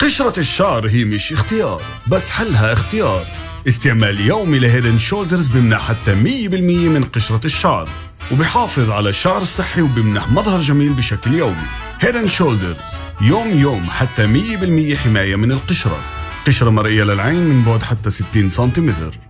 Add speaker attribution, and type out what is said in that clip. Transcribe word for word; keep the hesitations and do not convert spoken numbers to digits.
Speaker 1: قشرة الشعر هي مش اختيار، بس حلها اختيار. استعمال يومي لهيد اند شولدرز بمنح حتى مية بالمية من قشرة الشعر، وبيحافظ على الشعر الصحي وبمنح مظهر جميل بشكل يومي. هيد اند شولدرز يوم يوم حتى مية بالمية حماية من القشرة. قشرة مرئية للعين من بعد حتى ستين سنتيمتر.